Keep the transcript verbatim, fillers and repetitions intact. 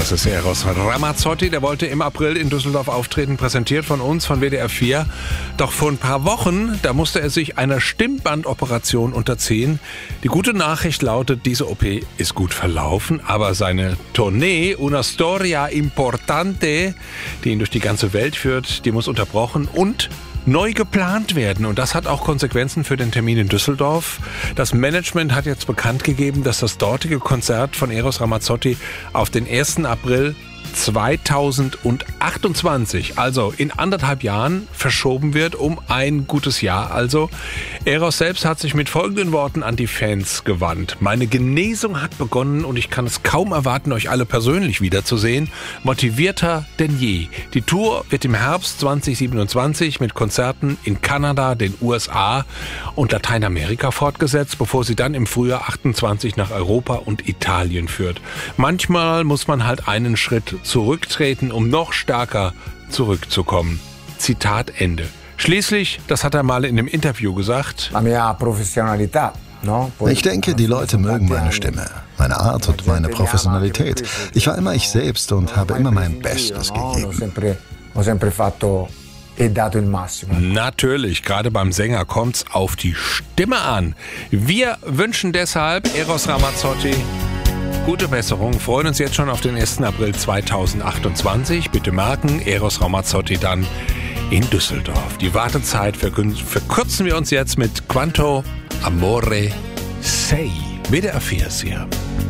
Das ist Eros Ramazzotti, der wollte im April in Düsseldorf auftreten, präsentiert von uns, von W D R vier. Doch vor ein paar Wochen, da musste er sich einer Stimmbandoperation unterziehen. Die gute Nachricht lautet, diese O P ist gut verlaufen, aber seine Tournee Una Storia Importante, die ihn durch die ganze Welt führt, die muss unterbrochen und neu geplant werden. Und das hat auch Konsequenzen für den Termin in Düsseldorf. Das Management hat jetzt bekannt gegeben, dass das dortige Konzert von Eros Ramazzotti auf den ersten April zweitausendachtundzwanzig, also in anderthalb Jahren, verschoben wird, um ein gutes Jahr. Also Eros selbst hat sich mit folgenden Worten an die Fans gewandt. Meine Genesung hat begonnen und ich kann es kaum erwarten, euch alle persönlich wiederzusehen. Motivierter denn je. Die Tour wird im Herbst zwanzig siebenundzwanzig mit Konzerten in Kanada, den U S A und Lateinamerika fortgesetzt, bevor sie dann im Frühjahr achtundzwanzig nach Europa und Italien führt. Manchmal muss man halt einen Schritt zurücktreten, um noch stärker zurückzukommen. Zitat Ende. Schließlich, das hat er mal in einem Interview gesagt, ich denke, die Leute mögen meine Stimme, meine Art und meine Professionalität. Ich war immer ich selbst und habe immer mein Bestes gegeben. Natürlich, gerade beim Sänger kommt's auf die Stimme an. Wir wünschen deshalb Eros Ramazzotti gute Besserung, freuen uns jetzt schon auf den ersten April zweitausendachtundzwanzig. Bitte merken, Eros Ramazzotti dann in Düsseldorf. Die Wartezeit verkürzen wir uns jetzt mit Quanto Amore Sei. W D R vier ist hier.